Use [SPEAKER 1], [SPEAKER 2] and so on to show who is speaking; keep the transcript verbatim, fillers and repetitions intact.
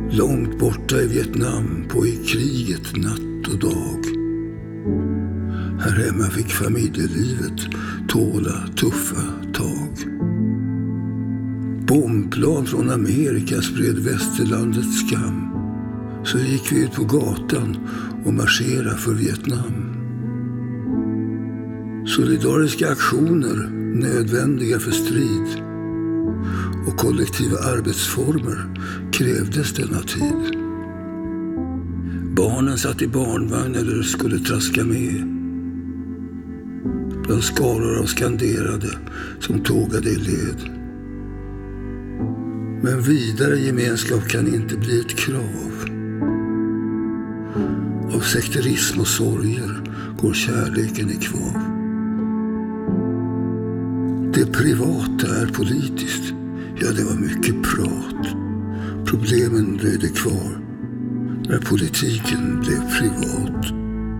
[SPEAKER 1] Långt borta i Vietnam pågick kriget natt och dag. Här hemma fick familjelivet tåla tuffa tag. Bombplan från Amerika spred västerlandets skam. Så gick vi ut på gatan och marscherade för Vietnam. Solidariska aktioner nödvändiga för strid och kollektiva arbetsformer krävdes denna tid. Barnen satt i barnvagn eller skulle traska med bland skaror av skanderade som tågade i led. Men vidare gemenskap kan inte bli ett krav. Av sekterism och sorger går kärleken i kvar. Det privata är politiskt. Ja, det var mycket prat. Problemen dröjde kvar när politiken blev privat.